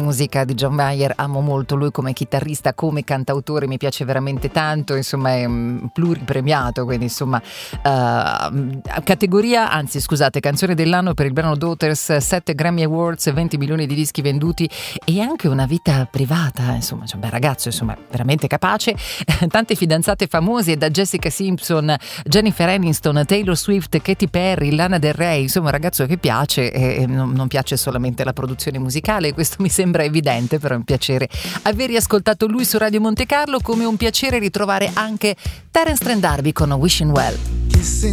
musica di John Mayer, amo molto lui come chitarrista, come cantautore, mi piace veramente tanto, insomma è pluripremiato, quindi insomma canzone dell'anno per il brano Daughters, 7 Grammy Awards, 20 milioni di dischi venduti e anche una vita privata, insomma c'è un bel ragazzo, insomma veramente capace, tante fidanzate famose da Jessica Simpson, Jennifer Aniston, Taylor Swift, Katy Perry, Lana Del Rey, insomma un ragazzo che piace e non piace solamente la produzione musicale, questo mi sembra evidente, però è un piacere aver riascoltato lui su Radio Monte Carlo, come un piacere ritrovare anche Terence Trent D'Arby con Wishing Well.